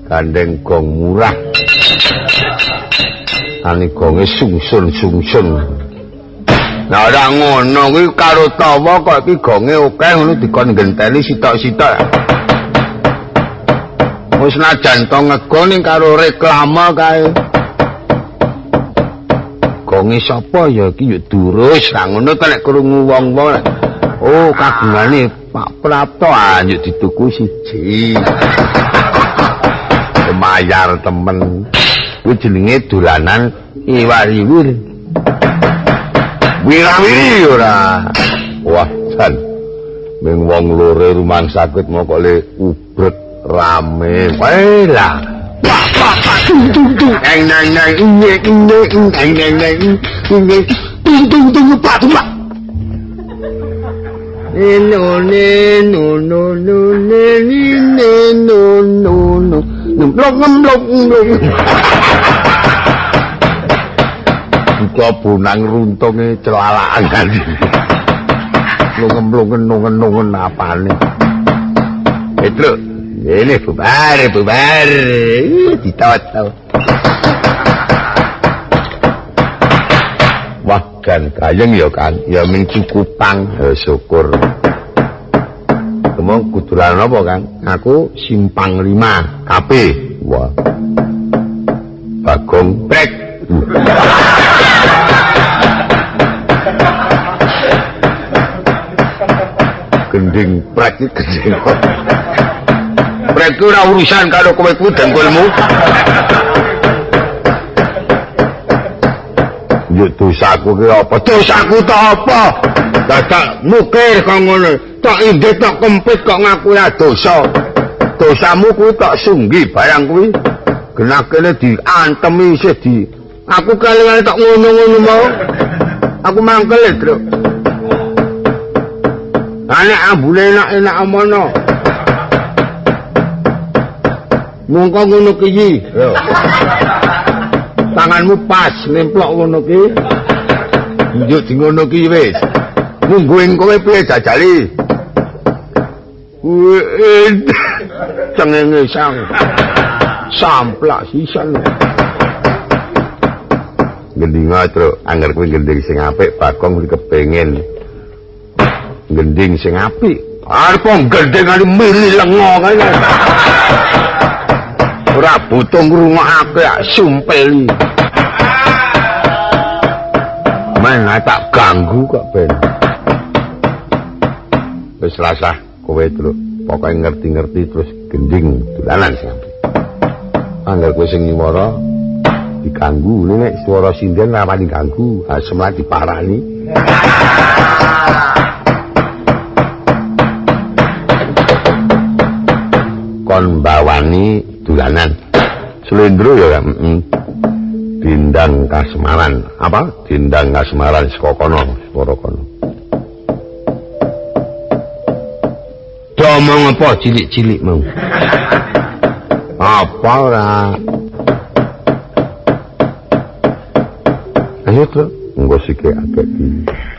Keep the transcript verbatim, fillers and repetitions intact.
gandeng gong murah. Ane gonge sungsun-sungsun. Nah ora ngono kuwi karo tawa kok iki gonge akeh ngono dikon genteni sitok-sitok. Wis najan to ngegon ning karo reklame kae. Gonge sapa ya iki yo durus ra ngono to nek krungu wong-wong. Oh kagungane Pak Prapto anjuk dituku siji. Mayar temen. Kuwi jenenge dolanan iwar-iwir. Wirawiri ora. Wah, jan. Ming wong lore rumang sakit moko le ubrek rame. Wae lah. Wah, wah, wah, tung tung tung. Eng neng neng inge inge eng neng neng inge tung tung tung pak pak. No no no no no no no no no. Blok blok blok. Buka bunang runtunge celalaan kan. Lungem-lungen-lungen apane. Itu, ini bubar, bubar. Ditot-tot. Wah, kan kayeng ya kan. Ya ming cukupang, ya syukur. Kemong kudulan apa kan? Aku simpang lima K P. Wah. Bagong brek. Gending prek iki gending. Prek ora urusan karo kowe kuwi dengkulmu. Yo dosaku ki apa? Dosaku to apa? Dadak mukir kok ngono. Tok inggih tok kempit kok ngaku ya dosa. Dosamu kuwi tok sunggi barang kuwi. Genah kene diantemi isih di aku kali-kali tak ngono-ngono mau. Aku mangkel, Tru. Anek ambune enak-enak amono. Mongko ngono ki. Yo. Tanganmu pas nemplok ngono ki. Njuk di ngono ki wis. Mungguing kowe piye jajali? Wih, cengenge sang. Samplak sisan. Gending Tru, angger kuwi gending sing apik, Bagong kuwi kepengin gending sing apik. Arep gending ali mili lengo kae. Ora butuh ngrungokake sumpeli. Men tak ganggu kok ben. Wis rasah kowe Tru, pokoke ngerti-ngerti terus gending dolanan sing apik. Angger kowe sing nyuwara diganggu nek swara sinden ora wani ganggu, asem lan diparani. Kon bawani dolanan. Slendro ya, heeh. Dindang Kasemaran. Apa? Dindang Kasemaran saka kono, swara kono. Domong apa cilik-cilik mau? Apa ora? Ayo Tru, engko sik akeh iki.